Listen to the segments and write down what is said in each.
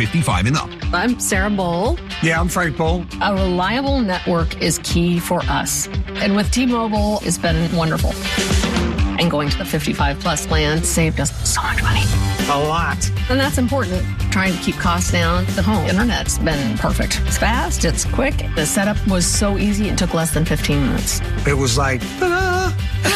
55 and up. I'm Sarah Bowl. Yeah, I'm Frank Bowl. A reliable network is key for us. And with T-Mobile, it's been wonderful. And going to the 55-plus plan saved us so much money. A lot. And that's important. Trying to keep costs down. The home internet's been perfect. It's fast. It's quick. The setup was so easy. It took less than 15 minutes. It was like, ta-da!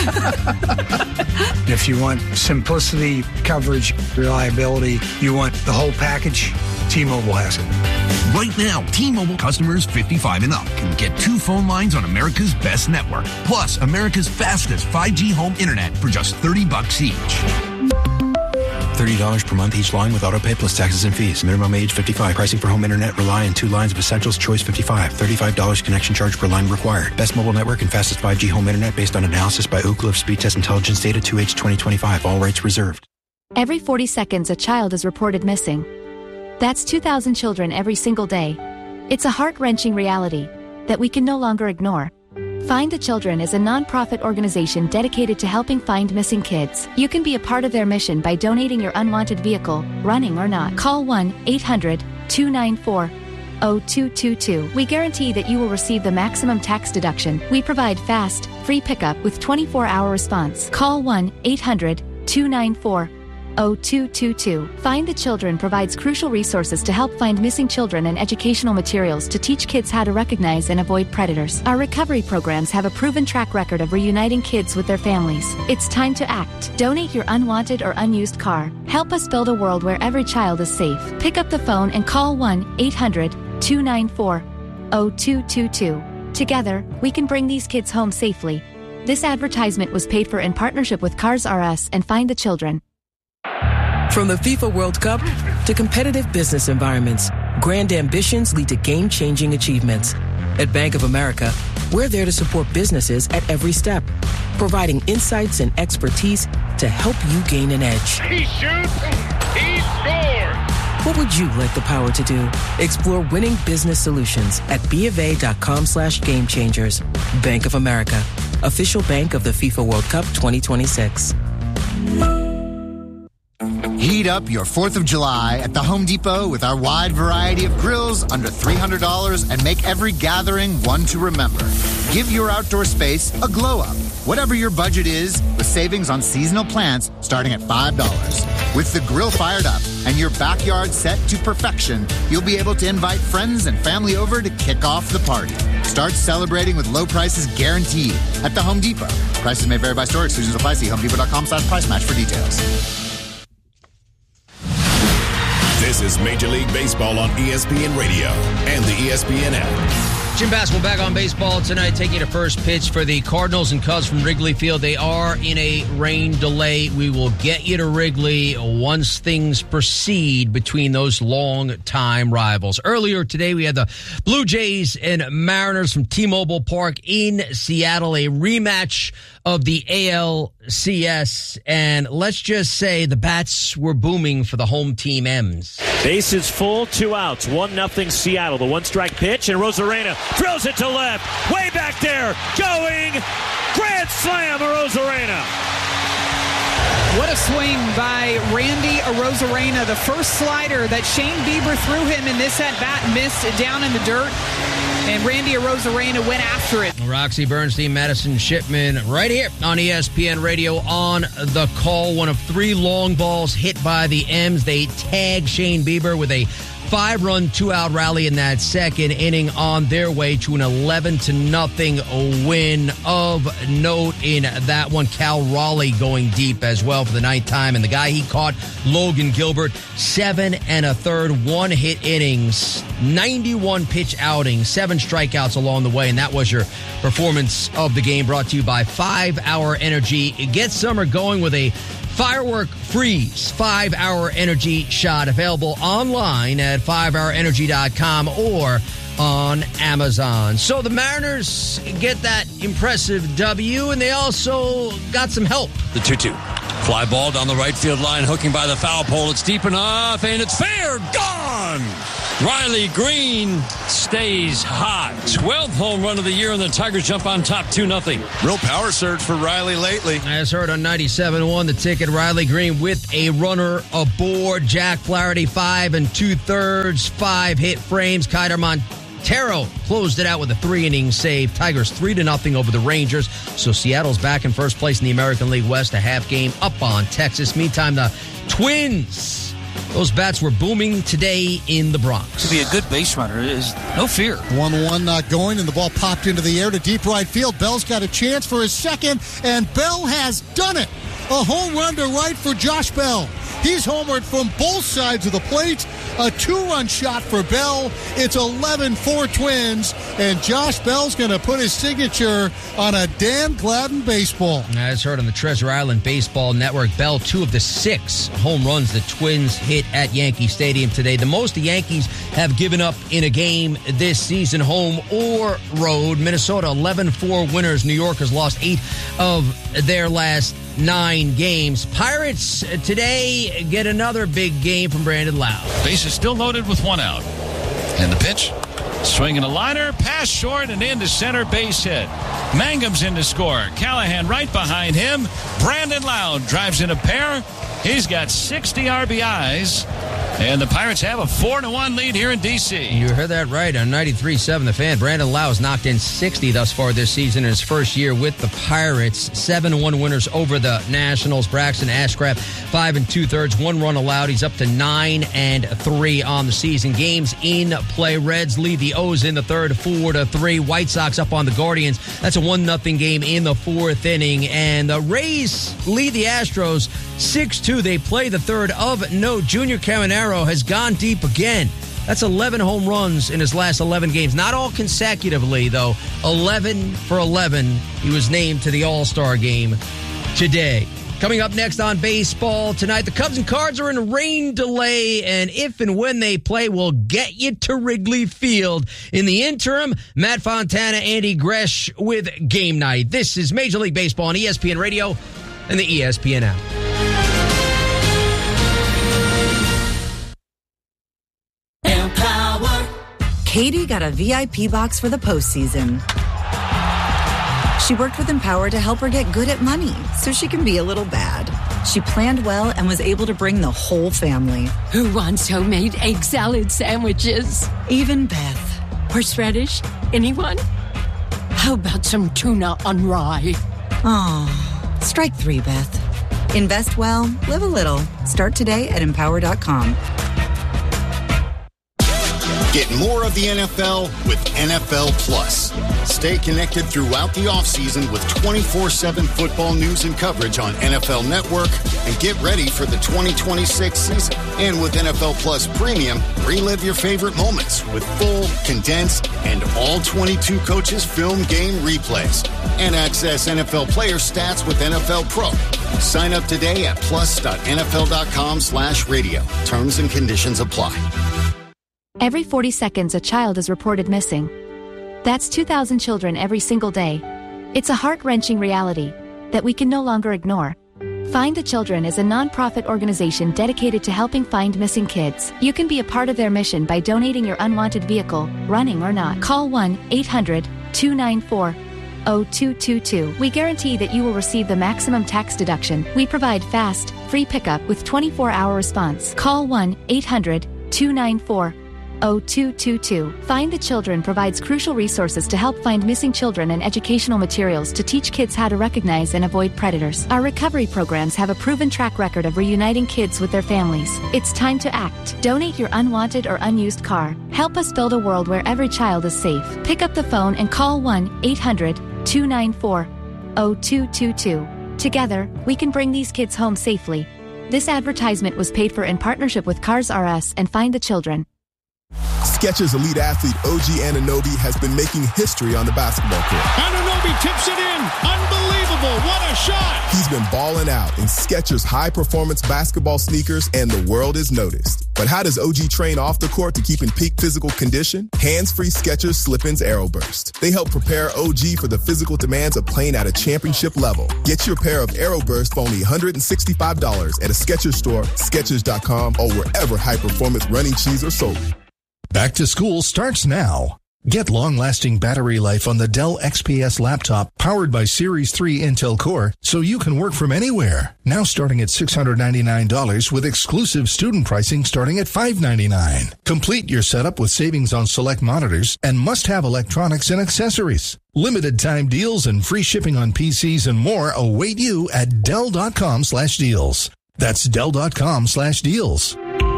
If you want simplicity, coverage, reliability, you want the whole package, T-Mobile has it. Right now, T-Mobile customers 55 and up can get 2 phone lines on America's best network, plus America's fastest 5G home internet for just $30 each. $30 per month each line with autopay plus taxes and fees. Minimum age 55. Pricing for home internet rely on 2 lines of Essentials Choice 55. $35 connection charge per line required. Best mobile network and fastest 5G home internet based on analysis by Ookla of Speed Test Intelligence data 2H 2025. All rights reserved. Every 40 seconds, a child is reported missing. That's 2,000 children every single day. It's a heart-wrenching reality that we can no longer ignore. Find the Children is a non-profit organization dedicated to helping find missing kids. You can be a part of their mission by donating your unwanted vehicle, running or not. Call 1-800-294-0222. We guarantee that you will receive the maximum tax deduction. We provide fast, free pickup with 24-hour response. Call 1-800-294-0222. Find the Children provides crucial resources to help find missing children and educational materials to teach kids how to recognize and avoid predators. Our recovery programs have a proven track record of reuniting kids with their families. It's time to act. Donate your unwanted or unused car. Help us build a world where every child is safe. Pick up the phone and call 1-800-294-0222. Together, we can bring these kids home safely. This advertisement was paid for in partnership with Cars R Us and Find the Children. From the FIFA World Cup to competitive business environments, grand ambitions lead to game-changing achievements. At Bank of America, we're there to support businesses at every step, providing insights and expertise to help you gain an edge. He shoots, he scores! What would you like the power to do? Explore winning business solutions at BofA.com/gamechangers. Bank of America, official bank of the FIFA World Cup 2026. Heat up your 4th of July at the Home Depot with our wide variety of grills under $300 and make every gathering one to remember. Give your outdoor space a glow up. Whatever your budget is, with savings on seasonal plants starting at $5. With the grill fired up and your backyard set to perfection, you'll be able to invite friends and family over to kick off the party. Start celebrating with low prices guaranteed at the Home Depot. Prices may vary by store. Exclusions apply. See HomeDepot.com/price match for details. This is Major League Baseball on ESPN Radio and the ESPN app. Jim Bass will back on baseball tonight, taking the first pitch for the Cardinals and Cubs from Wrigley Field. They are in a rain delay. We will get you to Wrigley once things proceed between those long-time rivals. Earlier today, we had the Blue Jays and Mariners from T-Mobile Park in Seattle, a rematch of the ALCS, and let's just say the bats were booming for the home team M's. Bases full, 2 outs, 1-0 Seattle. The one-strike pitch, and Arozarena drills it to left, way back there, going, grand slam, Arozarena. What a swing by Randy Arozarena. The first slider that Shane Bieber threw him in this at-bat missed down in the dirt. And Randy Arozarena went after it. Roxy Bernstein, Madison Shipman, right here on ESPN Radio on the call. One of 3 long balls hit by the M's. They tag Shane Bieber with a 5-run, 2-out rally in that second inning on their way to an 11-0 win. Of note in that one, Cal Raleigh going deep as well for the 9th time. And the guy he caught, Logan Gilbert, 7 1/3, 1-hit innings, 91 pitch outings, 7 strikeouts along the way. And that was your performance of the game, brought to you by 5 Hour Energy. Get summer going with a Firework Freeze 5-Hour Energy shot, available online at 5hourenergy.com or on Amazon. So the Mariners get that impressive W, and they also got some help. The 2-2. Fly ball down the right field line, hooking by the foul pole. It's deep enough, and it's fair. Gone! Riley Green stays hot. 12th home run of the year, and the Tigers jump on top 2-0. Real power surge for Riley lately. As heard on 97.1, the ticket, Riley Green with a runner aboard. Jack Flaherty, 5 2/3, 5 hit frames. Kiter Montero closed it out with a 3-inning save. Tigers 3-0 over the Rangers. So Seattle's back in first place in the American League West, a half game up on Texas. Meantime, the Twins, those bats were booming today in the Bronx. To be a good base runner is no fear. 1-1 not going, and the ball popped into the air to deep right field. Bell's got a chance for his second, and Bell has done it. A home run to right for Josh Bell. He's homered from both sides of the plate. A 2-run shot for Bell. It's 11-4 Twins, and Josh Bell's going to put his signature on a Dan Gladden baseball. As heard on the Treasure Island Baseball Network, Bell, 2 of the 6 home runs the Twins hit at Yankee Stadium today. The most the Yankees have given up in a game this season, home or road. Minnesota, 11-4 winners. New York has lost 8 of their last 9 games. Pirates today get another big game from Brandon Lowe. Base is still loaded with 1 out. And the pitch, swinging a liner, pass short and into center, base hit. Mangum's in to score. Callahan right behind him. Brandon Lowe drives in a pair. He's got 60 RBIs. And the Pirates have a 4-1 lead here in D.C. You heard that right on 93.7 The Fan. Brandon Lowe has knocked in 60 thus far this season in his first year with the Pirates. 7-1 winners over the Nationals. Braxton Ashcraft, 5 2/3, 1 run allowed. He's up to 9-3 on the season. Games in play. Reds lead the O's in the third, 4-3. White Sox up on the Guardians. That's a 1-0 game in the 4th inning. And the Rays lead the Astros 6-2. They play the third of note. Junior Caminero has gone deep again. That's 11 home runs in his last 11 games. Not all consecutively, though. 11 for 11. He was named to the All-Star game today. Coming up next on baseball tonight, the Cubs and Cards are in a rain delay, and if and when they play, we'll get you to Wrigley Field. In the interim, Matt Fontana, Andy Gresh with Game Night. This is Major League Baseball on ESPN Radio and the ESPN app. Katie got a VIP box for the postseason. She worked with Empower to help her get good at money so she can be a little bad. She planned well and was able to bring the whole family. Who wants homemade egg salad sandwiches? Even Beth. Horseradish? Anyone? How about some tuna on rye? Oh, strike 3, Beth. Invest well, live a little. Start today at Empower.com. Get more of the NFL with NFL Plus. Stay connected throughout the offseason with 24/7 football news and coverage on NFL Network, and get ready for the 2026 season. And with NFL Plus Premium, relive your favorite moments with full, condensed, and all 22 coaches film game replays. And access NFL player stats with NFL Pro. Sign up today at plus.nfl.com/radio. Terms and conditions apply. Every 40 seconds, a child is reported missing. That's 2,000 children every single day. It's a heart-wrenching reality that we can no longer ignore. Find the Children is a nonprofit organization dedicated to helping find missing kids. You can be a part of their mission by donating your unwanted vehicle, running or not. Call 1-800-294-0222. We guarantee that you will receive the maximum tax deduction. We provide fast, free pickup with 24-hour response. Call 1-800-294-0222. Find the Children provides crucial resources to help find missing children and educational materials to teach kids how to recognize and avoid predators. Our recovery programs have a proven track record of reuniting kids with their families. It's time to act. Donate your unwanted or unused car. Help us build a world where every child is safe. Pick up the phone and call 1-800-294-0222. Together, we can bring these kids home safely. This advertisement was paid for in partnership with Cars R Us and Find the Children. Skechers elite athlete OG Anunoby has been making history on the basketball court. Anunoby tips it in. Unbelievable. What a shot. He's been balling out in Skechers high-performance basketball sneakers, and the world is noticed. But how does OG train off the court to keep in peak physical condition? Hands-free Skechers Slip-ins Aeroburst. They help prepare OG for the physical demands of playing at a championship level. Get your pair of Aeroburst for only $165 at a Skechers store, Skechers.com, or wherever high-performance running shoes are sold. Back to school starts now. Get long-lasting battery life on the Dell XPS laptop powered by Series 3 Intel Core so you can work from anywhere. Now starting at $699 with exclusive student pricing starting at $599. Complete your setup with savings on select monitors and must-have electronics and accessories. Limited time deals and free shipping on PCs and more await you at Dell.com/deals. That's Dell.com/deals.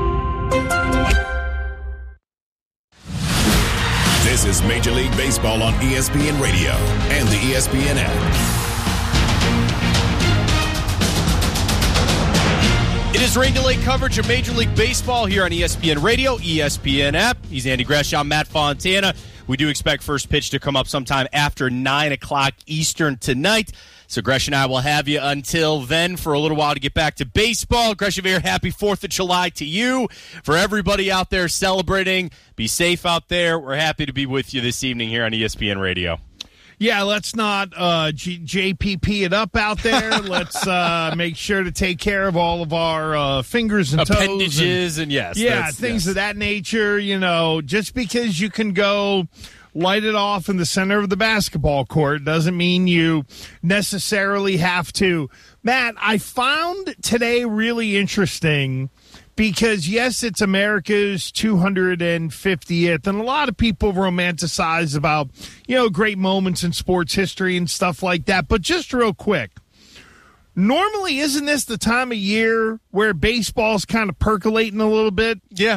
This is Major League Baseball on ESPN Radio and the ESPN app. It is rain delay coverage of Major League Baseball here on ESPN Radio, ESPN app. He's Andy Gresham, Matt Fontana. We do expect first pitch to come up sometime after 9 o'clock Eastern tonight. So Gresh and I will have you until then for a little while to get back to baseball. Gresh, happy 4th of July to you. For everybody out there celebrating, be safe out there. We're happy to be with you this evening here on ESPN Radio. Yeah, let's not JPP it up out there. Let's make sure to take care of all of our fingers and appendages toes. And yes. Yeah, things of that nature. You know, just because you can go light it off in the center of the basketball court doesn't mean you necessarily have to. Matt, I found today really interesting because, yes, it's America's 250th, and a lot of people romanticize about, great moments in sports history and stuff like that. But just real quick, normally isn't this the time of year where baseball's kind of percolating a little bit? Yeah.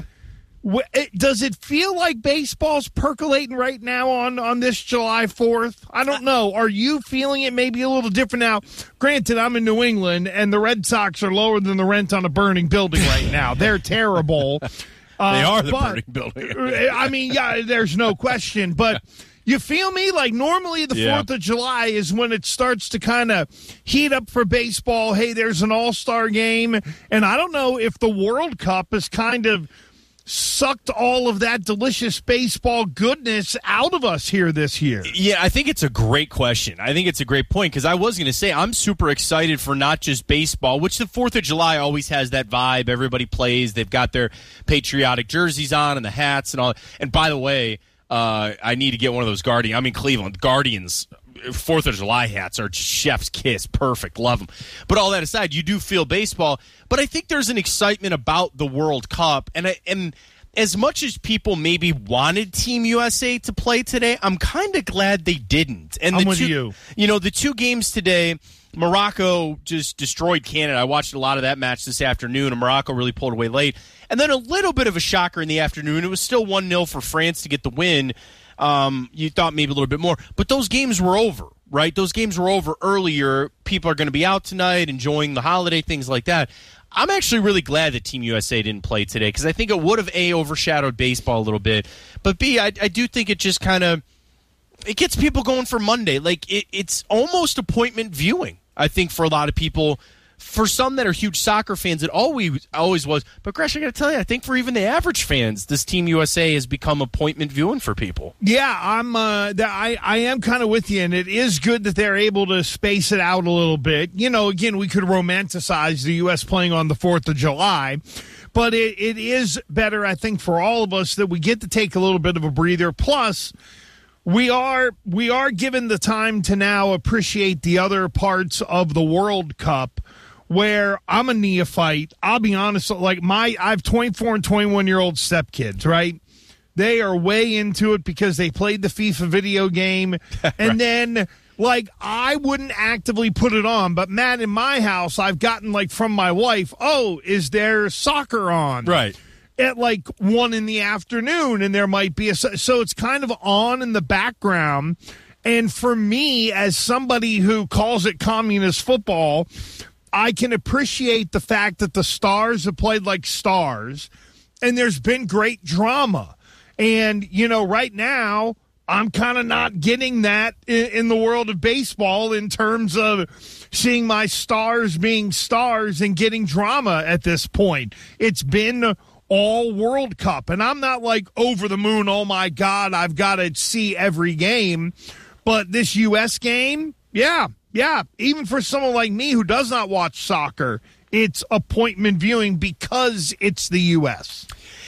Does it feel like baseball's percolating right now on this July 4th? I don't know. Are you feeling it maybe a little different now? Granted, I'm in New England, and the Red Sox are lower than the rent on a burning building right now. They're terrible. They are the burning building. I mean, yeah, there's no question. But you feel me? Like normally the 4th of July is when it starts to kind of heat up for baseball. Hey, there's an all-star game. And I don't know if the World Cup is kind of sucked all of that delicious baseball goodness out of us here this year. Yeah, I think it's a great question. I think it's a great point because I was going to say I'm super excited for not just baseball, which the 4th of July always has that vibe. Everybody plays. They've got their patriotic jerseys on and the hats and all. And by the way, I need to get one of those I'm in Cleveland. Guardians 4th of July hats are chef's kiss. Perfect. Love them. But all that aside, you do feel baseball. But I think there's an excitement about the World Cup. And as much as people maybe wanted Team USA to play today, I'm kind of glad they didn't. And I'm with you. The two games today, Morocco just destroyed Canada. I watched a lot of that match this afternoon, and Morocco really pulled away late. And then a little bit of a shocker in the afternoon. It was still 1-0 for France to get the win. You thought maybe a little bit more. But those games were over, right? Those games were over earlier. People are going to be out tonight, enjoying the holiday, things like that. I'm actually really glad that Team USA didn't play today because I think it would have, A, overshadowed baseball a little bit. But, B, I do think it just kind of – it gets people going for Monday. Like, it's almost appointment viewing, I think, for a lot of people. For some that are huge soccer fans, it always was. But, Gresh, I got to tell you, I think for even the average fans, this Team USA has become appointment viewing for people. Yeah, I am kind of with you, and it is good that they're able to space it out a little bit. Again, we could romanticize the U.S. playing on the 4th of July, but it is better, I think, for all of us that we get to take a little bit of a breather. Plus, we are given the time to now appreciate the other parts of the World Cup, where I'm a neophyte. I'll be honest, like I have 24 and 21-year-old stepkids, right? They are way into it because they played the FIFA video game. And then, I wouldn't actively put it on. But, Matt, in my house, I've gotten, from my wife, is there soccer on? Right. At 1 in the afternoon, and there might be so it's kind of on in the background. And for me, as somebody who calls it communist football, I can appreciate the fact that the stars have played like stars, and there's been great drama. And, right now, I'm kind of not getting that in the world of baseball in terms of seeing my stars being stars and getting drama at this point. It's been all World Cup, and I'm not over the moon, oh, my God, I've got to see every game. But this U.S. game, yeah, even for someone like me who does not watch soccer, it's appointment viewing because it's the U.S.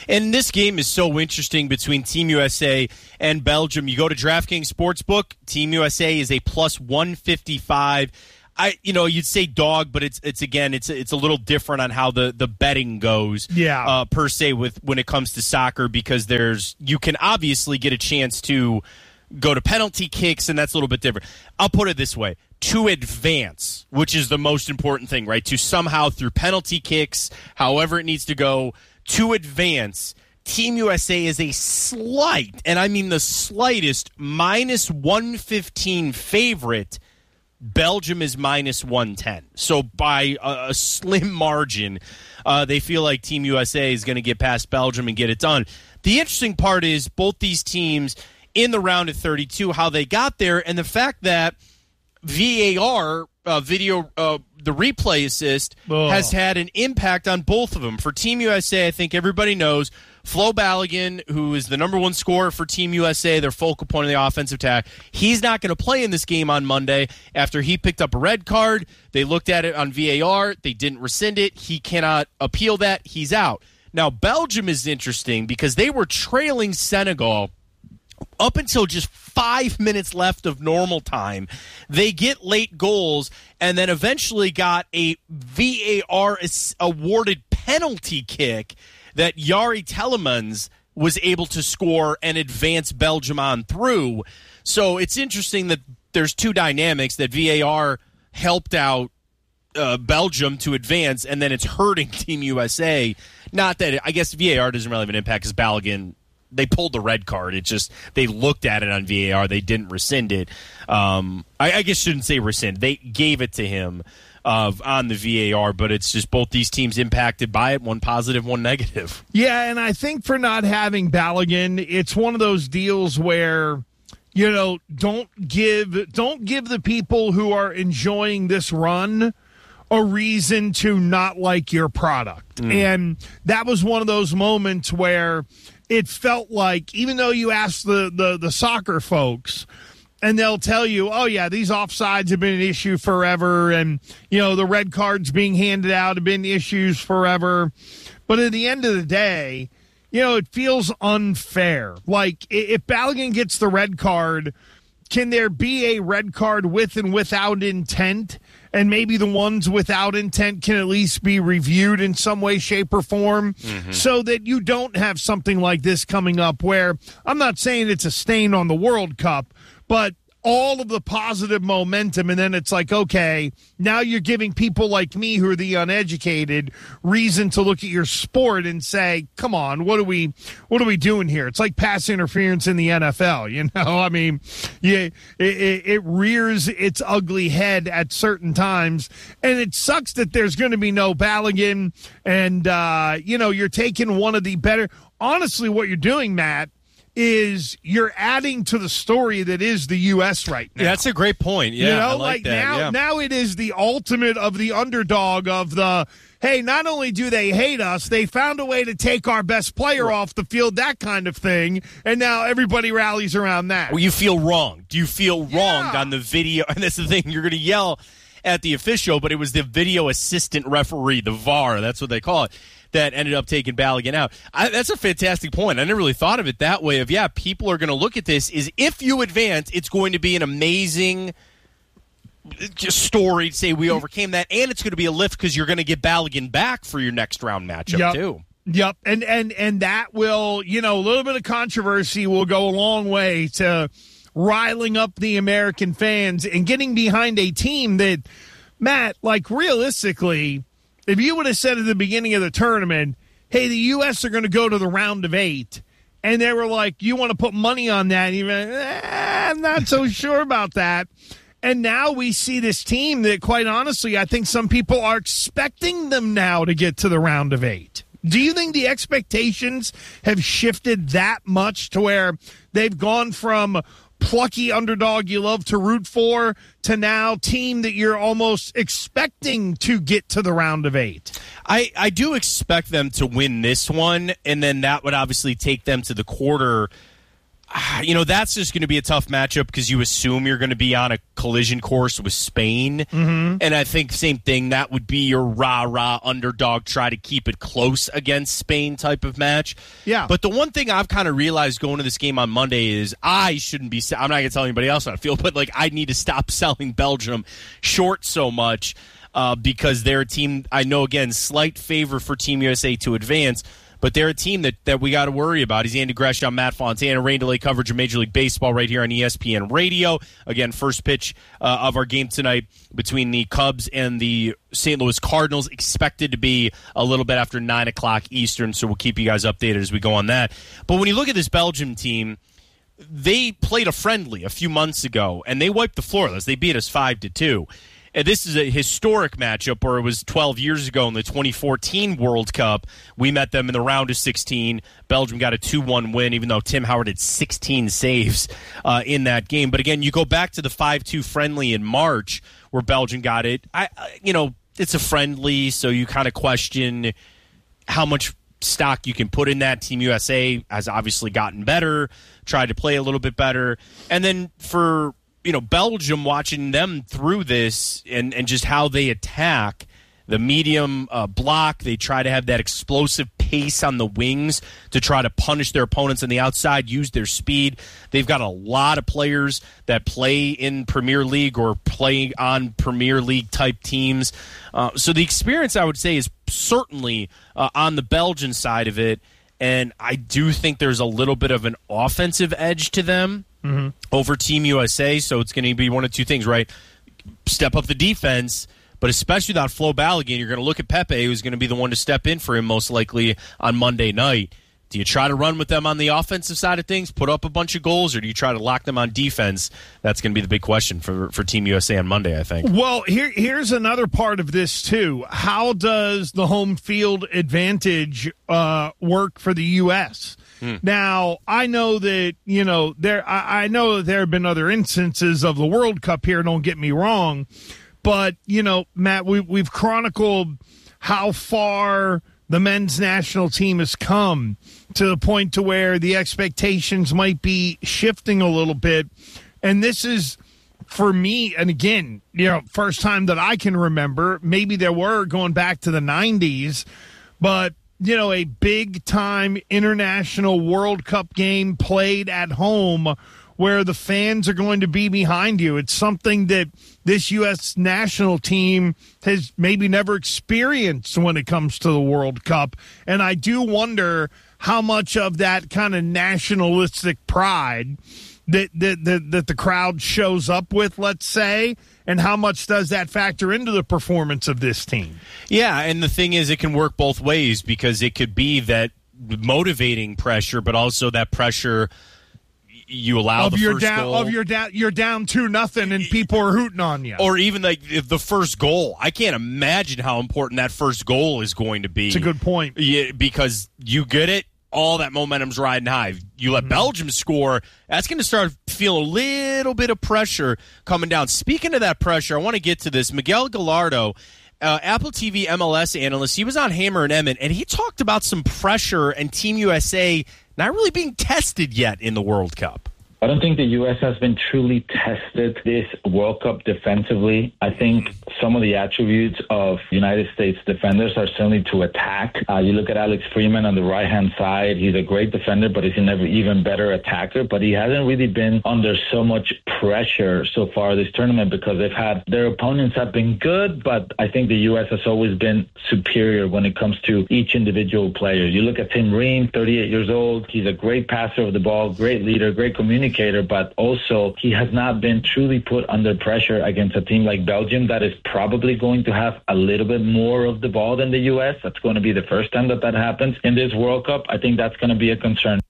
And this game is so interesting between Team USA and Belgium. You go to DraftKings Sportsbook, Team USA is a plus 155. You'd say dog, but it's a little different on how the betting goes. Yeah. Per se when it comes to soccer, because you can obviously get a chance to go to penalty kicks, and that's a little bit different. I'll put it this way: to advance, which is the most important thing, right? To somehow through penalty kicks, however it needs to go, to advance. Team USA is a slight, and I mean the slightest, minus 115 favorite. Belgium is minus 110. So by a slim margin, they feel like Team USA is going to get past Belgium and get it done. The interesting part is both these teams in the round of 32, how they got there, and the fact that VAR, the replay assist, has had an impact on both of them. For Team USA, I think everybody knows Flo Balogun, who is the number one scorer for Team USA, their focal point of the offensive attack, he's not going to play in this game on Monday after he picked up a red card. They looked at it on VAR. They didn't rescind it. He cannot appeal that. He's out. Now, Belgium is interesting because they were trailing Senegal up until just 5 minutes left of normal time. They get late goals and then eventually got a VAR-awarded penalty kick that Yari Telemans was able to score and advance Belgium on through. So it's interesting that there's two dynamics, that VAR helped out Belgium to advance, and then it's hurting Team USA. Not that I guess VAR doesn't really have an impact because Balogun, they pulled the red card. It's just they looked at it on VAR. They didn't rescind it. I guess shouldn't say rescind. They gave it to him on the VAR, but it's just both these teams impacted by it, one positive, one negative. Yeah, and I think for not having Balogun, it's one of those deals where, don't give the people who are enjoying this run a reason to not like your product. And that was one of those moments where it felt like, even though you ask the soccer folks, and they'll tell you, oh, yeah, these offsides have been an issue forever, and, the red cards being handed out have been issues forever. But at the end of the day, it feels unfair. Like, if Balogun gets the red card, can there be a red card with and without intent? And maybe the ones without intent can at least be reviewed in some way, shape, or form, so that you don't have something like this coming up where, I'm not saying it's a stain on the World Cup, but all of the positive momentum, and then it's like, okay, now you're giving people like me who are the uneducated reason to look at your sport and say, come on, what are we doing here? It's like pass interference in the NFL, I mean, it rears its ugly head at certain times, and it sucks that there's going to be no Balogun, and you're taking one of the better. Honestly, what you're doing, Matt, is you're adding to the story that is the U.S. right now. Yeah, that's a great point. Yeah, I like that. Now it is the ultimate of the underdog of the, hey, not only do they hate us, they found a way to take our best player off the field, that kind of thing, and now everybody rallies around that. Well, you feel wrong. Do you feel wronged on the video? And that's the thing, you're going to yell at the official, but it was the video assistant referee, the VAR, that's what they call it, that ended up taking Balogun out. That's a fantastic point. I never really thought of it that way of, people are going to look at this is if you advance, it's going to be an amazing story to say we overcame that, and it's going to be a lift because you're going to get Balogun back for your next round matchup too. Yep, and that will, a little bit of controversy will go a long way to riling up the American fans and getting behind a team that, Matt, like realistically, if you would have said at the beginning of the tournament, hey, the U.S. are going to go to the round of 8, and they were like, you want to put money on that? And you're like, I'm not so sure about that. And now we see this team that, quite honestly, I think some people are expecting them now to get to the round of 8. Do you think the expectations have shifted that much to where they've gone from plucky underdog you love to root for to now team that you're almost expecting to get to the round of 8? I do expect them to win this one, and then that would obviously take them to the quarter. that's just going to be a tough matchup because you assume you're going to be on a collision course with Spain. Mm-hmm. And I think same thing, that would be your rah-rah underdog, try to keep it close against Spain type of match. Yeah. But the one thing I've kind of realized going to this game on Monday is I'm not going to tell anybody else how I feel, but I need to stop selling Belgium short so much because they're a team, I know, again, slight favor for Team USA to advance. But they're a team that we got to worry about. He's Andy Gresham, Matt Fontana, rain delay coverage of Major League Baseball right here on ESPN Radio. Again, first pitch of our game tonight between the Cubs and the St. Louis Cardinals, expected to be a little bit after 9 o'clock Eastern, so we'll keep you guys updated as we go on that. But when you look at this Belgium team, they played a friendly a few months ago, and they wiped the floor with us. They beat us 5-2. And this is a historic matchup where it was 12 years ago in the 2014 World Cup. We met them in the round of 16. Belgium got a 2-1 win, even though Tim Howard had 16 saves in that game. But again, you go back to the 5-2 friendly in March where Belgium got it. It's a friendly, so you kind of question how much stock you can put in that. Team USA has obviously gotten better, tried to play a little bit better. And then for Belgium, watching them through this and just how they attack the medium block, they try to have that explosive pace on the wings to try to punish their opponents on the outside, use their speed. They've got a lot of players that play in Premier League or play on Premier League type teams. So the experience, I would say, is certainly on the Belgian side of it. And I do think there's a little bit of an offensive edge to them over Team USA. So it's going to be one of two things, right? Step up the defense, but especially without Flo Balogun, you're going to look at Pepe, who's going to be the one to step in for him most likely on Monday night. Do you try to run with them on the offensive side of things, put up a bunch of goals, or do you try to lock them on defense? That's going to be the big question for Team USA on Monday, I think. Well, here's another part of this, too. How does the home field advantage work for the U.S.? Now, I know that, I know that there have been other instances of the World Cup here, don't get me wrong, but, Matt, we've chronicled how far the men's national team has come to the point to where the expectations might be shifting a little bit. And this is, for me, and again, first time that I can remember, maybe there were going back to the 90s, but, a big-time international World Cup game played at home where the fans are going to be behind you. It's something that this U.S. national team has maybe never experienced when it comes to the World Cup. And I do wonder how much of that kind of nationalistic pride that the crowd shows up with, let's say, and how much does that factor into the performance of this team? Yeah, and the thing is, it can work both ways because it could be that motivating pressure, but also that pressure you allow of the your first down, goal. Of you're down 2-0 and people are hooting on you. Or even like the first goal. I can't imagine how important that first goal is going to be. It's a good point. Yeah, because you get it, all that momentum's riding high. You let Belgium score, that's going to start feeling a little bit of pressure coming down. Speaking of that pressure, I want to get to this. Miguel Gallardo, Apple TV MLS analyst, he was on Hammer and Emmett, and he talked about some pressure and Team USA not really being tested yet in the World Cup. I don't think the U.S. has been truly tested this World Cup defensively. I think some of the attributes of United States defenders are certainly to attack. You look at Alex Freeman on the right-hand side. He's a great defender, but he's an even better attacker. But he hasn't really been under so much pressure so far this tournament because their opponents have been good, but I think the U.S. has always been superior when it comes to each individual player. You look at Tim Ream, 38 years old. He's a great passer of the ball, great leader, great communicator, but also he has not been truly put under pressure against a team like Belgium that is probably going to have a little bit more of the ball than the U.S. That's going to be the first time that happens in this World Cup. I think that's going to be a concern.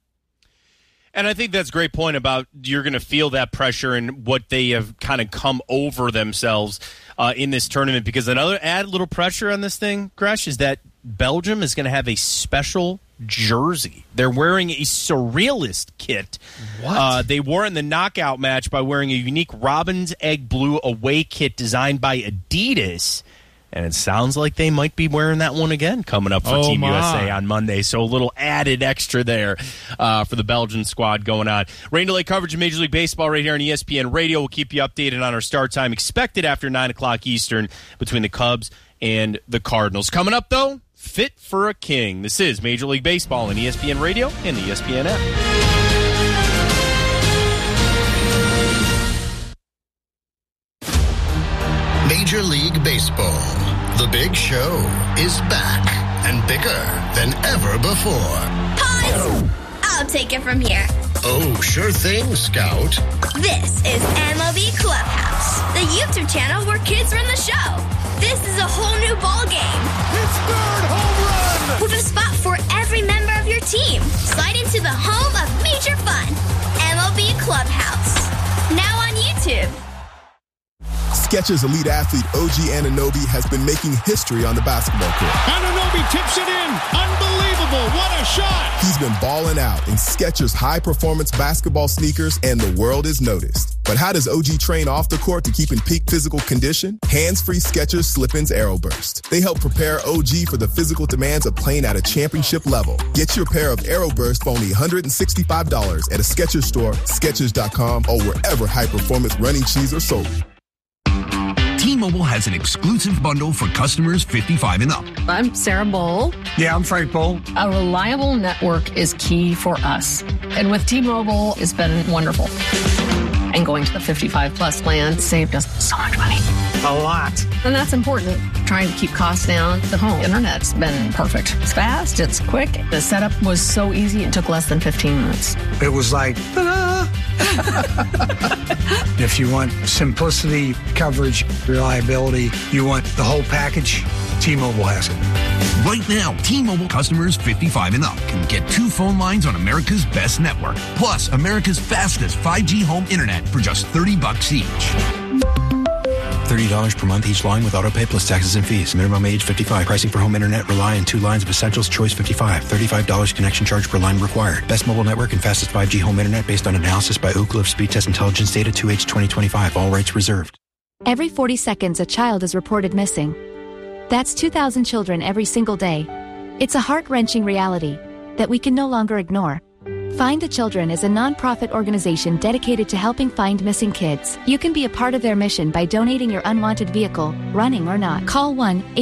And I think that's a great point about you're going to feel that pressure and what they have kind of come over themselves in this tournament, because another add little pressure on this thing, Gresh, is that Belgium is going to have a special jersey. They're wearing a surrealist kit. What? They wore in the knockout match by wearing a unique Robin's Egg Blue away kit designed by Adidas. And it sounds like they might be wearing that one again coming up for Team USA on Monday. So a little added extra there for the Belgian squad going on. Rain delay coverage of Major League Baseball right here on ESPN Radio. We'll keep you updated on our start time expected after 9 o'clock Eastern between the Cubs and the Cardinals. Coming up, though, Fit for a King. This is Major League Baseball on ESPN Radio and the ESPN app. Major League Baseball. The Big Show is back and bigger than ever before. Pause! I'll take it from here. Oh, sure thing, Scout. This is MLB Clubhouse, the YouTube channel where kids run the show. This is a whole new ball game. It's third home run! With a spot for every member of your team. Slide into the home of major fun. MLB Clubhouse. Now on YouTube. Skechers elite athlete OG Anunoby has been making history on the basketball court. Anunoby tips it in. Unbelievable. What a shot. He's been balling out in Skechers high-performance basketball sneakers, and the world is noticed. But how does OG train off the court to keep in peak physical condition? Hands-free Skechers Slip-ins Aeroburst. They help prepare OG for the physical demands of playing at a championship level. Get your pair of Aeroburst for only $165 at a Skechers store, Skechers.com, or wherever high-performance running shoes are sold. T-Mobile has an exclusive bundle for customers 55 and up. I'm Sarah Bowl. Yeah, I'm Frank Bowl. A reliable network is key for us. And with T-Mobile, it's been wonderful. And going to the 55 plus plan saved us so much money. A lot. And that's important. Trying to keep costs down. The home internet's been perfect. It's fast, it's quick. The setup was so easy, it took less than 15 minutes. It was like, ta-da! If you want simplicity, coverage, reliability, you want the whole package, T-Mobile has it. Right now, T-Mobile customers 55 and up can get 2 phone lines on America's best network, plus America's fastest 5G home internet for just $30 each. $30 per month each line with autopay plus taxes and fees. Minimum age 55. Pricing for home internet rely on 2 lines of Essentials Choice 55. $35 connection charge per line required. Best mobile network and fastest 5G home internet based on analysis by Ookla of Speed Test Intelligence Data 2H 2025. All rights reserved. Every 40 seconds, a child is reported missing. That's 2,000 children every single day. It's a heart-wrenching reality that we can no longer ignore. Find the Children is a non-profit organization dedicated to helping find missing kids. You can be a part of their mission by donating your unwanted vehicle, running or not. Call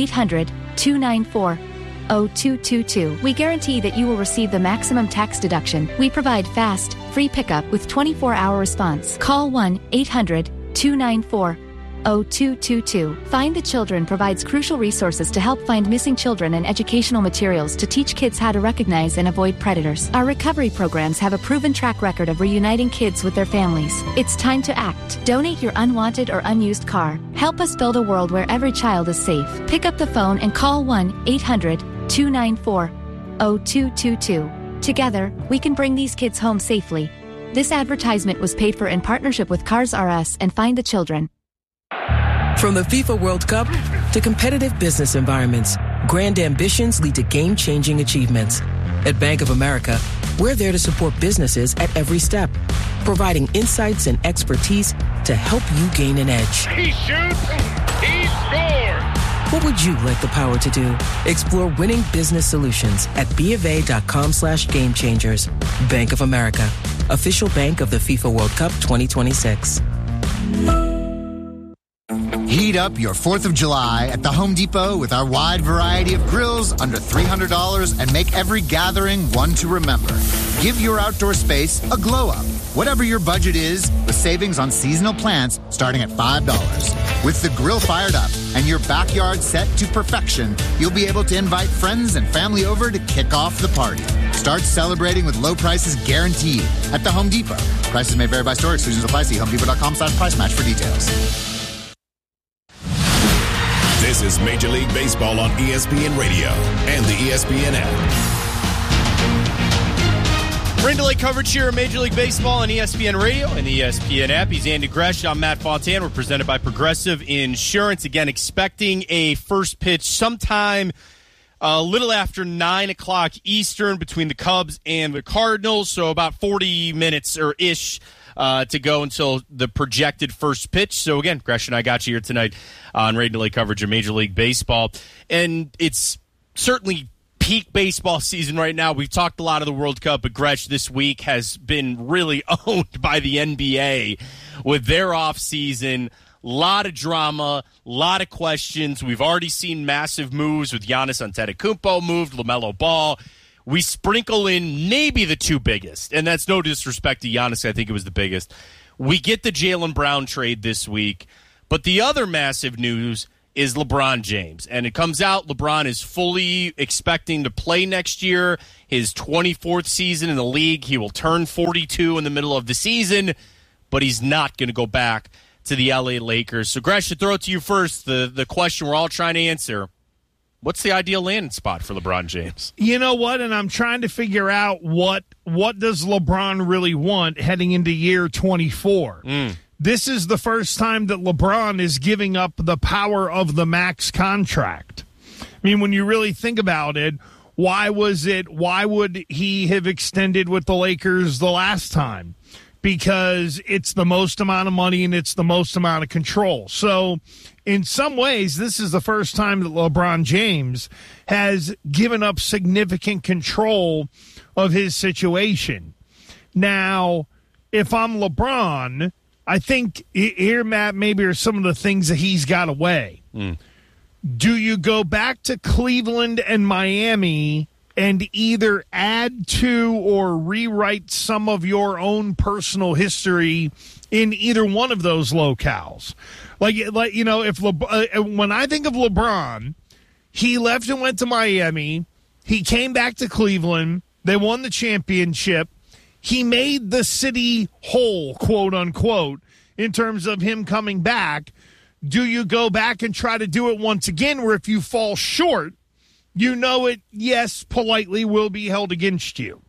1-800-294-0222. We guarantee that you will receive the maximum tax deduction. We provide fast, free pickup with 24-hour response. Call 1-800-294-0222. Find the Children provides crucial resources to help find missing children and educational materials to teach kids how to recognize and avoid predators. Our recovery programs have a proven track record of reuniting kids with their families. It's time to act. Donate your unwanted or unused car. Help us build a world where every child is safe. Pick up the phone and call 1-800-294-0222. Together, we can bring these kids home safely. This advertisement was paid for in partnership with Cars R Us and Find the Children. From the FIFA World Cup to competitive business environments, grand ambitions lead to game-changing achievements. At Bank of America, we're there to support businesses at every step, providing insights and expertise to help you gain an edge. He shoots, he scores! What would you like the power to do? Explore winning business solutions at BofA.com/gamechangers. Bank of America, official bank of the FIFA World Cup 2026. Heat up your 4th of July at the Home Depot with our wide variety of grills under $300 and make every gathering one to remember. Give your outdoor space a glow up. Whatever your budget is, with savings on seasonal plants starting at $5. With the grill fired up and your backyard set to perfection, you'll be able to invite friends and family over to kick off the party. Start celebrating with low prices guaranteed at the Home Depot. Prices may vary by store. Exclusions apply. See HomeDepot.com/price match for details. This is Major League Baseball on ESPN Radio and the ESPN app. Rain delay coverage here at Major League Baseball on ESPN Radio and the ESPN app. He's Andy Gresh. I'm Matt Fontaine. We're presented by Progressive Insurance. Again, expecting a first pitch sometime a little after 9 o'clock Eastern between the Cubs and the Cardinals. So about 40 minutes or ish to go until the projected first pitch. So again, Gresh and I got you here tonight on Radio Delay coverage of Major League Baseball. And it's certainly peak baseball season right now. We've talked a lot of the World Cup, but Gresh this week has been really owned by the NBA with their off season. A lot of drama, a lot of questions. We've already seen massive moves with Giannis Antetokounmpo moved, LaMelo Ball. We sprinkle in maybe the two biggest, and that's no disrespect to Giannis. I think it was the biggest. We get the Jaylen Brown trade this week, but the other massive news is LeBron James. And it comes out LeBron is fully expecting to play next year, his 24th season in the league. He will turn 42 in the middle of the season, but he's not going to go back to the LA Lakers. So, Gresh, to throw it to you first, the question we're all trying to answer, what's the ideal landing spot for LeBron James? You know what? And I'm trying to figure out what does LeBron really want heading into year 24. This is the first time that LeBron is giving up the power of the max contract. I mean, when you really think about it, why would he have extended with the Lakers the last time? Because it's the most amount of money and it's the most amount of control. So in some ways, this is the first time that LeBron James has given up significant control of his situation. Now, if I'm LeBron, I think here, Matt, maybe are some of the things that he's got away. Do you go back to Cleveland and Miami and either add to or rewrite some of your own personal history in either one of those locales? Like you know, if when I think of LeBron, he left and went to Miami. He came back to Cleveland. They won the championship. He made the city whole, quote unquote, in terms of him coming back. Do you go back and try to do it once again, where if you fall short, you know it, yes, politely will be held against you?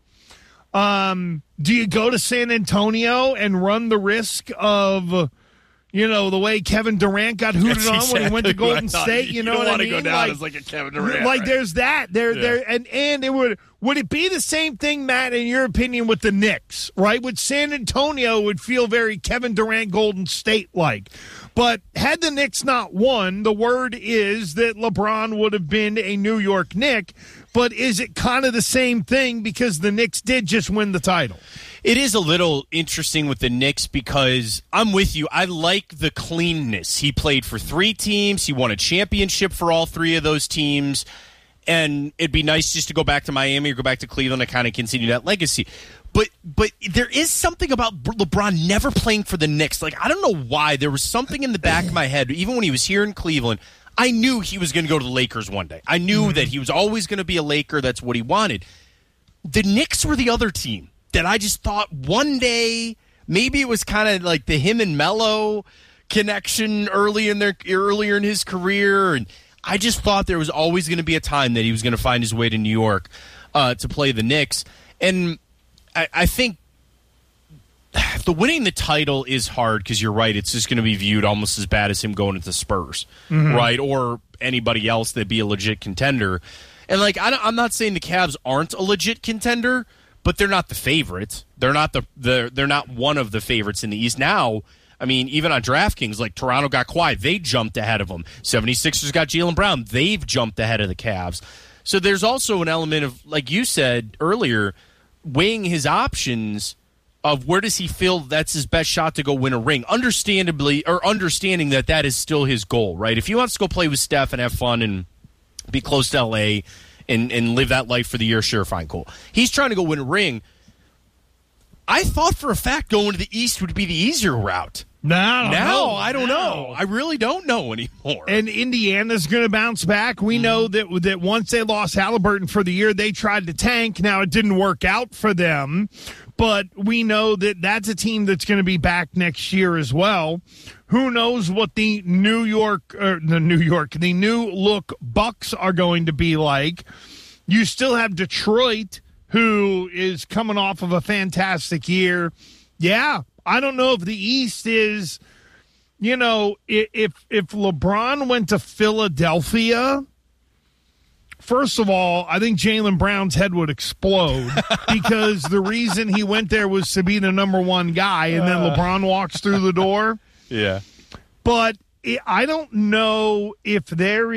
Do you go to San Antonio and run the risk of, you know, the way Kevin Durant got hooted on when he went to Golden State? You know what I mean? You don't want to go down as like a Kevin Durant. Like, there's that. And it would it be the same thing, Matt, in your opinion, with the Knicks, right? With San Antonio, it would feel very Kevin Durant, Golden State-like. But had the Knicks not won, the word is that LeBron would have been a New York Knick. But is it kind of the same thing because the Knicks did just win the title? It is a little interesting with the Knicks because I'm with you. I like the cleanness. He played for 3 teams. He won a championship for all 3 of those teams. And it'd be nice just to go back to Miami or go back to Cleveland and kind of continue that legacy. But there is something about LeBron never playing for the Knicks. Like, I don't know why. There was something in the back of my head, even when he was here in Cleveland, I knew he was going to go to the Lakers one day. I knew that he was always going to be a Laker. That's what he wanted. The Knicks were the other team that I just thought one day, maybe it was kind of like the him and Melo connection earlier in his career, and I just thought there was always going to be a time that he was going to find his way to New York to play the Knicks. And I think the winning the title is hard because you're right. It's just going to be viewed almost as bad as him going into Spurs, right? Or anybody else that'd be a legit contender. And like, I'm not saying the Cavs aren't a legit contender, but they're not the favorites. They're not they're not one of the favorites in the East now. I mean, even on DraftKings, like Toronto got Kawhi, they jumped ahead of them. 76ers got Jaylen Brown, they've jumped ahead of the Cavs. So there's also an element of, like you said earlier, weighing his options of where does he feel that's his best shot to go win a ring. Understanding that is still his goal, right? If he wants to go play with Steph and have fun and be close to LA and live that life for the year, sure, fine, cool. He's trying to go win a ring. I thought for a fact going to the East would be the easier route. Now I don't know. I really don't know anymore. And Indiana's going to bounce back. We know that once they lost Halliburton for the year, they tried to tank. Now it didn't work out for them, but we know that that's a team that's going to be back next year as well. Who knows what the New look Bucks are going to be like? You still have Detroit, who is coming off of a fantastic year. Yeah, I don't know if the East is, you know, if LeBron went to Philadelphia First of all, I think Jaylen Brown's head would explode because the reason he went there was to be the number one guy, and then LeBron walks through the door. Yeah. But I don't know if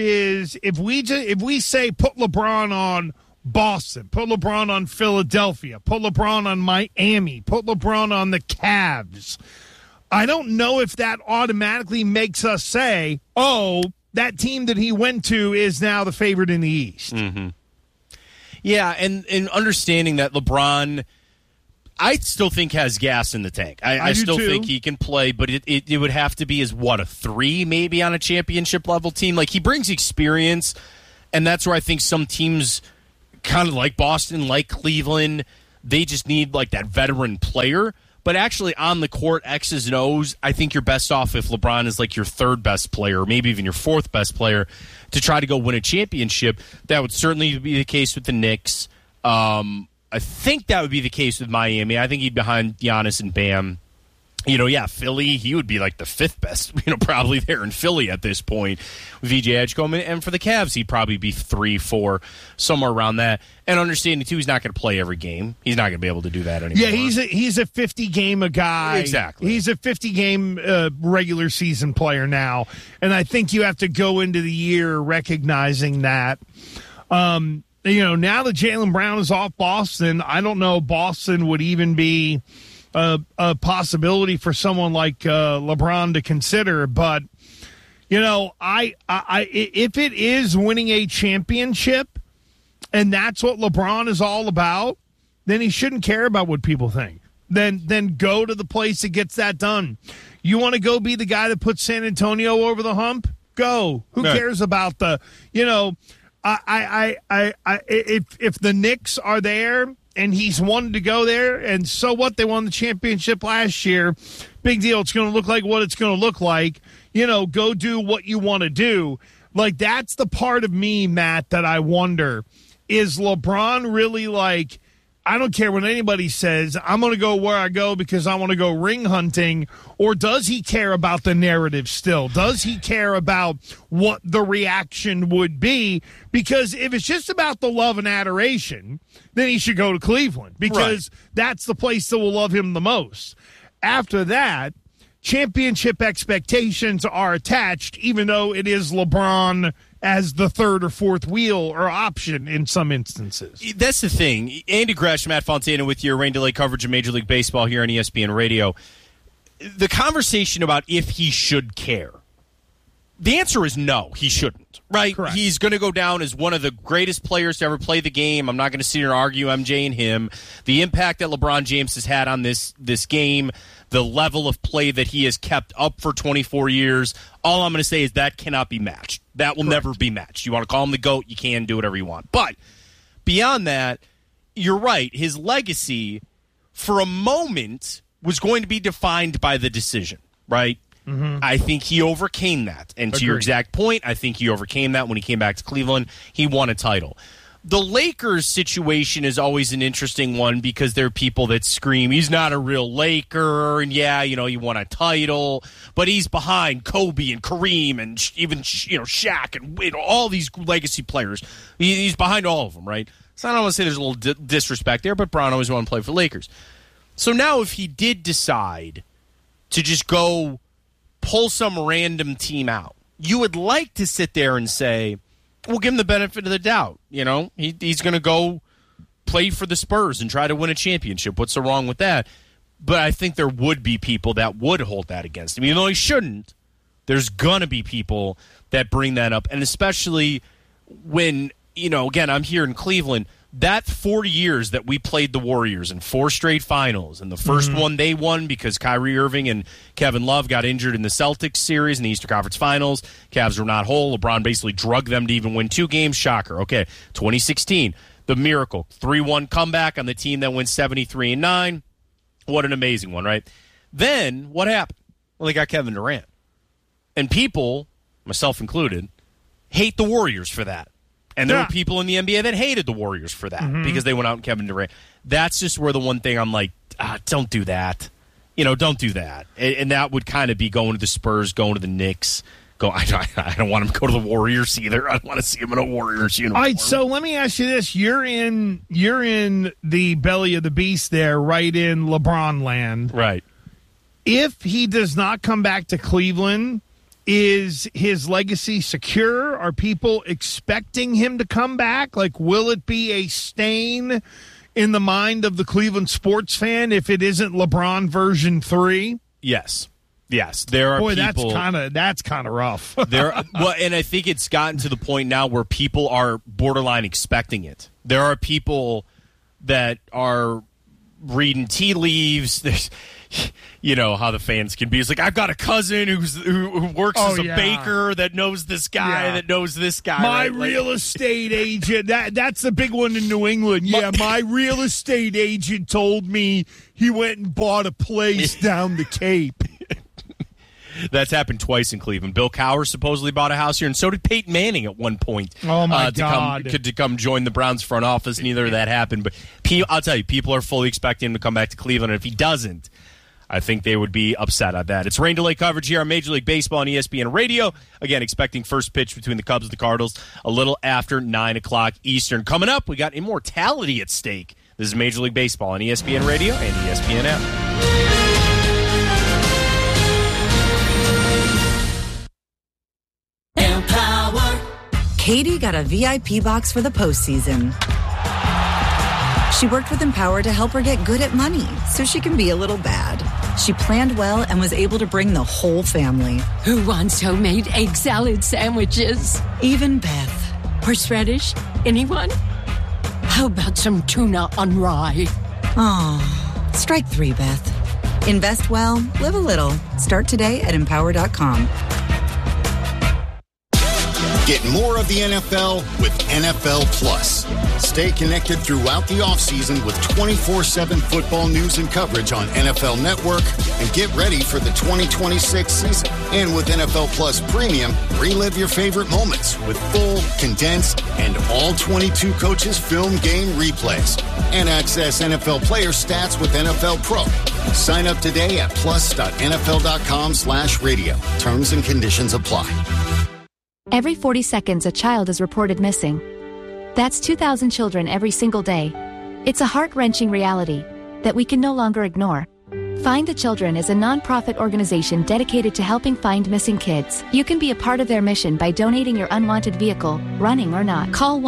we say put LeBron on Boston, put LeBron on Philadelphia, put LeBron on Miami, put LeBron on the Cavs, I don't know if that automatically makes us say, oh, that team that he went to is now the favorite in the East. Mm-hmm. Yeah, and understanding that LeBron, I still think has gas in the tank. I still think he can play, but it would have to be as, a 3 maybe on a championship-level team? Like, he brings experience, and that's where I think some teams, kind of like Boston, like Cleveland, they just need, like, that veteran player. But actually, on the court, X's and O's, I think you're best off if LeBron is like your third best player, maybe even your fourth best player, to try to go win a championship. That would certainly be the case with the Knicks. I think that would be the case with Miami. I think he'd be behind Giannis and Bam. Philly, he would be like the fifth best, probably there in Philly at this point with VJ Edgecombe. And for the Cavs, he'd probably be 3, 4, somewhere around that. And understanding, too, he's not going to play every game. He's not going to be able to do that anymore. Yeah, he's a 50-game guy. Exactly. He's a 50-game regular season player now. And I think you have to go into the year recognizing that. Now that Jaylen Brown is off Boston, I don't know if Boston would even be a possibility for someone like LeBron to consider. But, if it is winning a championship and that's what LeBron is all about, then he shouldn't care about what people think. Then go to the place that gets that done. You want to go be the guy that puts San Antonio over the hump? Go. Who cares about the, if the Knicks are there and he's wanted to go there, and so what? They won the championship last year. Big deal. It's going to look like what it's going to look like. Go do what you want to do. Like, that's the part of me, Matt, that I wonder. Is LeBron really like, I don't care what anybody says, I'm going to go where I go because I want to go ring hunting? Or does he care about the narrative still? Does he care about what the reaction would be? Because if it's just about the love and adoration, then he should go to Cleveland because that's the place that will love him the most. After that, championship expectations are attached, even though it is LeBron as the third or fourth wheel or option in some instances. That's the thing. Andy Gresh, Matt Fontana with your rain delay coverage of Major League Baseball here on ESPN Radio. The conversation about if he should care, the answer is no, he shouldn't, right? Correct. He's going to go down as one of the greatest players to ever play the game. I'm not going to sit here and argue MJ and him. The impact that LeBron James has had on this game, the level of play that he has kept up for 24 years, all I'm going to say is that cannot be matched. That will never be matched. You want to call him the GOAT, you can do whatever you want. But beyond that, you're right. His legacy, for a moment, was going to be defined by the decision, right? Mm-hmm. I think he overcame that. And to your exact point, I think he overcame that when he came back to Cleveland. He won a title. The Lakers situation is always an interesting one because there are people that scream, he's not a real Laker, and he won a title, but he's behind Kobe and Kareem and even, Shaq and all these legacy players. He's behind all of them, right? So I don't want to say there's a little disrespect there, but Bron always wanted to play for the Lakers. So now if he did decide to just go pull some random team out, you would like to sit there and say, we'll give him the benefit of the doubt. He's going to go play for the Spurs and try to win a championship. What's so wrong with that? But I think there would be people that would hold that against him. Even though he shouldn't, there's going to be people that bring that up. And especially when, again, I'm here in Cleveland, that 4 years that we played the Warriors in 4 straight finals, and the first one they won because Kyrie Irving and Kevin Love got injured in the Celtics series in the Eastern Conference Finals. Cavs were not whole. LeBron basically drugged them to even win 2 games. Shocker. Okay, 2016, the miracle. 3-1 comeback on the team that went 73-9. What an amazing one, right? Then, what happened? Well, they got Kevin Durant. And people, myself included, hate the Warriors for that. And there were people in the NBA that hated the Warriors for that because they went out and Kevin Durant. That's just where the one thing I'm like, don't do that. Don't do that. And that would kind of be going to the Spurs, going to the Knicks, go. I don't want him to go to the Warriors either. I don't want to see him in a Warriors uniform. All right, so let me ask you this: you're in the belly of the beast there, right in LeBron land, right? If he does not come back to Cleveland, is his legacy secure? Are people expecting him to come back? Like, will it be a stain in the mind of the Cleveland sports fan if it isn't LeBron version 3? Yes. There are people. That's kind of rough. And I think it's gotten to the point now where people are borderline expecting it. There are people that are reading tea leaves. There's, you know how the fans can be. It's like, I've got a cousin who works as a baker that knows this guy that knows this guy. My right? real estate agent. That's the big one in New England. Yeah, my real estate agent told me he went and bought a place down the Cape. That's happened twice in Cleveland. Bill Cowher supposedly bought a house here, and so did Peyton Manning at one point. Oh, my God. To come join the Browns front office. Neither of that happened. But I'll tell you, people are fully expecting him to come back to Cleveland, and if he doesn't, I think they would be upset at that. It's rain delay coverage here on Major League Baseball on ESPN Radio. Again, expecting first pitch between the Cubs and the Cardinals a little after 9 o'clock Eastern. Coming up, we got immortality at stake. This is Major League Baseball on ESPN Radio and ESPN app. Katie got a VIP box for the postseason. She worked with Empower to help her get good at money so she can be a little bad. She planned well and was able to bring the whole family. Who wants homemade egg salad sandwiches? Even Beth. Horseradish? Anyone? How about some tuna on rye? Oh, strike 3, Beth. Invest well, live a little. Start today at Empower.com. Get more of the NFL with NFL Plus. Stay connected throughout the offseason with 24/7 football news and coverage on NFL Network and get ready for the 2026 season. And with NFL Plus Premium, relive your favorite moments with full, condensed, and all 22 coaches film game replays. And access NFL player stats with NFL Pro. Sign up today at plus.nfl.com/radio. Terms and conditions apply. Every 40 seconds, a child is reported missing. That's 2,000 children every single day. It's a heart-wrenching reality that we can no longer ignore. Find the Children is a non-profit organization dedicated to helping find missing kids. You can be a part of their mission by donating your unwanted vehicle, running or not. Call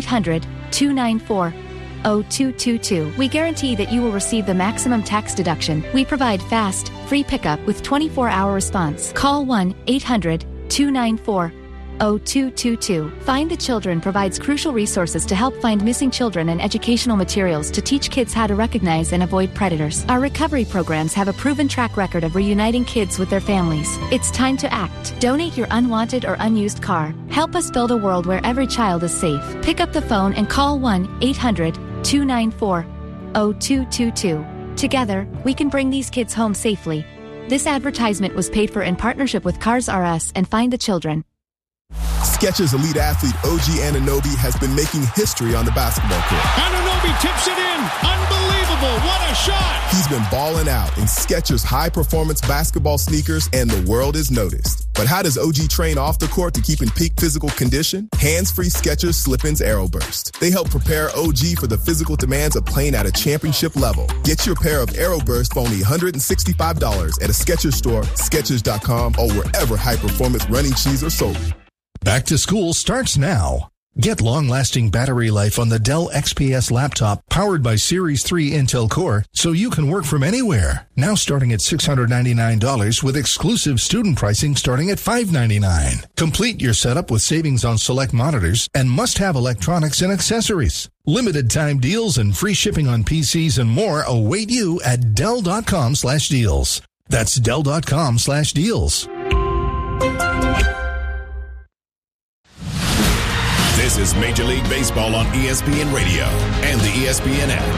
1-800-294-0222. We guarantee that you will receive the maximum tax deduction. We provide fast, free pickup with 24-hour response. Call 1-800-294-0222. Find the Children provides crucial resources to help find missing children and educational materials to teach kids how to recognize and avoid predators. Our recovery programs have a proven track record of reuniting kids with their families. It's time to act. Donate your unwanted or unused car. Help us build a world where every child is safe. Pick up the phone and call 1-800-294-0222. Together, we can bring these kids home safely. This advertisement was paid for in partnership with Cars R Us and Find the Children. Skechers elite athlete OG Anunoby has been making history on the basketball court. Anunoby tips it in. Unbelievable. What a shot. He's been balling out in Skechers high-performance basketball sneakers, and the world is noticed. But how does OG train off the court to keep in peak physical condition? Hands-free Skechers Slip-ins Aeroburst. They help prepare OG for the physical demands of playing at a championship level. Get your pair of Aeroburst for only $165 at a Skechers store, Skechers.com, or wherever high-performance running shoes are sold. Back to school starts now. Get long-lasting battery life on the Dell XPS laptop powered by Series 3 Intel Core so you can work from anywhere. Now starting at $699 with exclusive student pricing starting at $599. Complete your setup with savings on select monitors and must-have electronics and accessories. Limited time deals and free shipping on PCs and more await you at Dell.com/deals. That's Dell.com/deals. This is Major League Baseball on ESPN Radio and the ESPN app.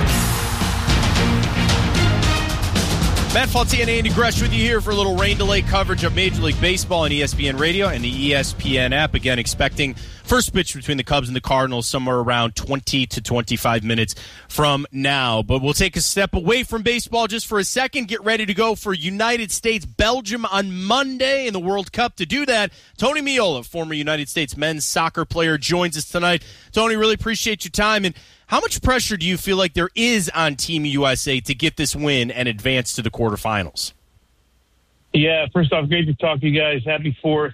Matt Fontaine and Andy Gresh with you here for a little rain delay coverage of Major League Baseball on ESPN Radio and the ESPN app. Again, expecting First pitch between the Cubs and the Cardinals somewhere around 20 to 25 minutes from now. But we'll take a step away from baseball just for a second. Get ready to go for United States-Belgium on Monday in the World Cup. To do that, Tony Meola, former United States men's soccer player, joins us tonight. Tony, really appreciate your time. And how much pressure do you feel like there is on Team USA to get this win and advance to the quarterfinals? Yeah, first off, great to talk to you guys. Happy 4th.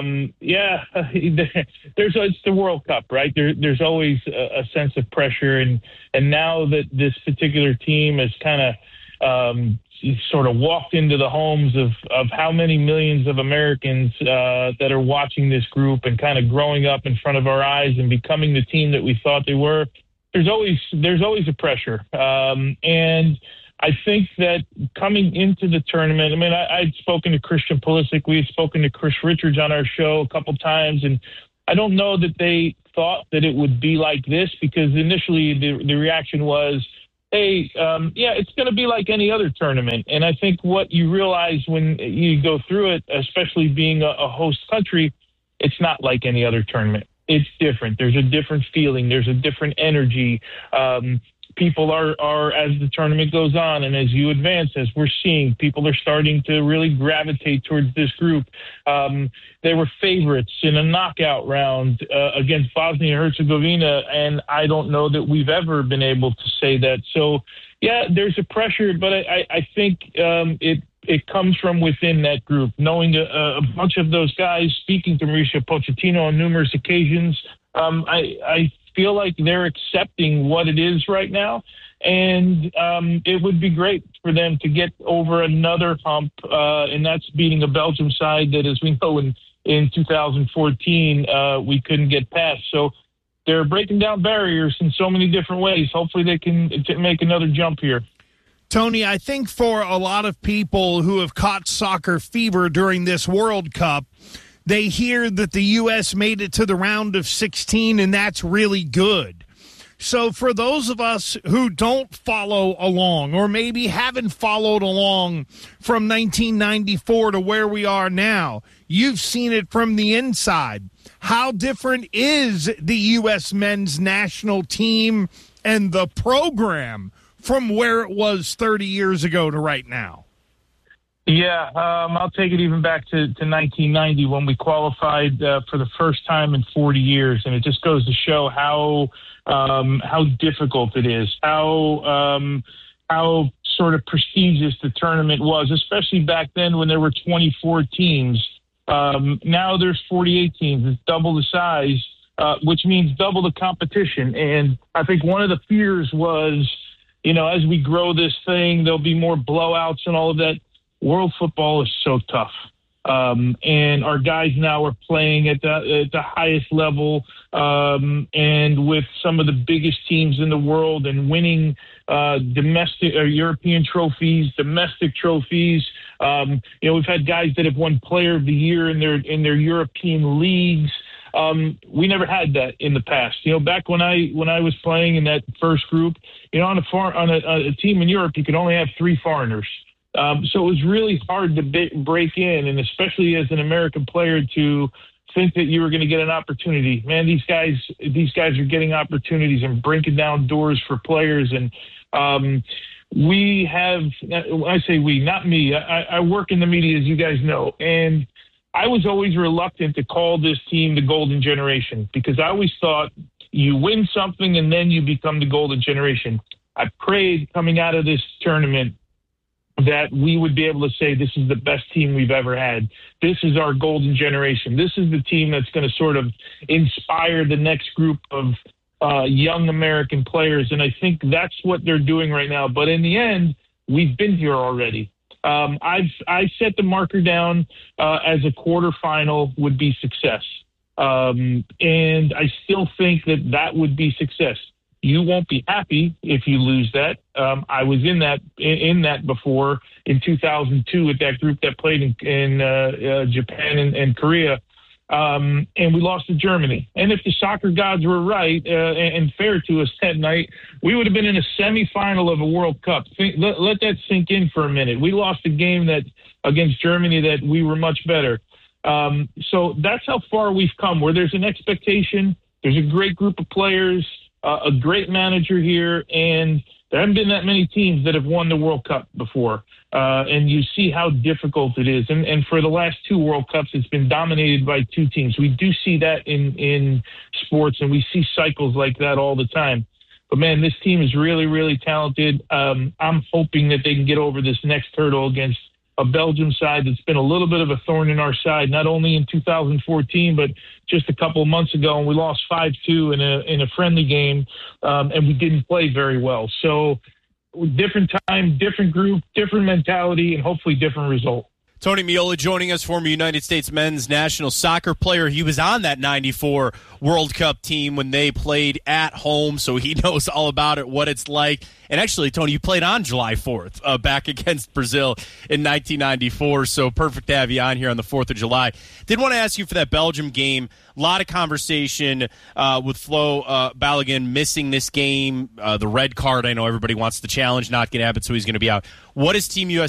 It's the World Cup, right? There's always a sense of pressure, and now that this particular team has kind of sort of walked into the homes of how many millions of Americans that are watching this group and kind of growing up in front of our eyes and becoming the team that we thought they were, there's always a pressure, and I think that coming into the tournament, I mean, I'd spoken to Christian Pulisic. We had spoken to Chris Richards on our show a couple times, and I don't know that they thought that it would be like this, because initially the reaction was, hey, it's going to be like any other tournament. And I think what you realize when you go through it, especially being a host country, it's not like any other tournament. It's different. There's a different feeling. There's a different energy. People are, as the tournament goes on and as you advance, as we're seeing, people are starting to really gravitate towards this group. They were favorites in a knockout round against Bosnia and Herzegovina, and I don't know that we've ever been able to say that. So, yeah, there's a pressure, but I think it comes from within that group, knowing a bunch of those guys, speaking to Mauricio Pochettino on numerous occasions. I feel like they're accepting what it is right now, and it would be great for them to get over another hump, and that's beating a Belgium side that, as we know, in 2014 we couldn't get past. So they're breaking down barriers in so many different ways. Hopefully they can make another jump here. Tony, I think for a lot of people who have caught soccer fever during this World Cup, they hear that the U.S. made it to the round of 16, and that's really good. So for those of us who don't follow along, or maybe haven't followed along from 1994 to where we are now, you've seen it from the inside. How different is the U.S. men's national team and the program from where it was 30 years ago to right now? Yeah, I'll take it even back to 1990 when we qualified for the first time in 40 years, and it just goes to show how difficult it is, how sort of prestigious the tournament was, especially back then when there were 24 teams. Now there's 48 teams. It's double the size, which means double the competition. And I think one of the fears was, as we grow this thing, there'll be more blowouts and all of that. World football is so tough. And our guys now are playing at the highest level, and with some of the biggest teams in the world, and winning domestic or European trophies, domestic trophies. We've had guys that have won Player of the Year in their European leagues. We never had that in the past. Back when I was playing in that first group, on a team in Europe, you could only have 3 foreigners. So it was really hard to break in, and especially as an American player, to think that you were going to get an opportunity. Man, these guys are getting opportunities and breaking down doors for players. And we have, I say we, not me. I work in the media, as you guys know, and I was always reluctant to call this team the Golden Generation, because I always thought you win something and then you become the Golden Generation. I prayed coming out of this tournament that we would be able to say this is the best team we've ever had. This is our golden generation. This is the team that's going to sort of inspire the next group of young American players. And I think that's what they're doing right now. But in the end, we've been here already. I set the marker down as a quarterfinal would be success. And I still think that would be success. You won't be happy if you lose that. I was in that before in 2002 with that group that played in Japan and Korea, and we lost to Germany. And if the soccer gods were right and fair to us that night, we would have been in a semifinal of a World Cup. Let that sink in for a minute. We lost a game that against Germany that we were much better. So that's how far we've come, where there's an expectation, there's a great group of players, a great manager here, and there haven't been that many teams that have won the World Cup before. And you see how difficult it is. And for the last 2 World Cups, it's been dominated by 2 teams. We do see that in sports, and we see cycles like that all the time. But, man, this team is really, really talented. I'm hoping that they can get over this next hurdle against a Belgium side that's been a little bit of a thorn in our side, not only in 2014, but just a couple of months ago, and we lost 5-2 in a friendly game, and we didn't play very well. So different time, different group, different mentality, and hopefully different result. Tony Meola joining us, former United States men's national soccer player. He was on that 94 World Cup team when they played at home, so he knows all about it, what it's like. And actually, Tony, you played on July 4th back against Brazil in 1994, so perfect to have you on here on the 4th of July. Did want to ask you for that Belgium game. A lot of conversation with Flo Balogun missing this game. The red card, I know everybody wants the challenge, not going to happen, so he's going to be out. What is Team USA